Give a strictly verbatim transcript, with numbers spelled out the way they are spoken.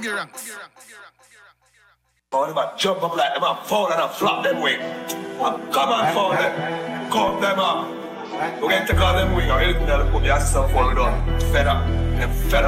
Oh, them a jump up like them a fall and a flop them wing. And come and fall them. Cut them up. We get to call them wing or anything that put yourself on with them. Fed up. Them fed up.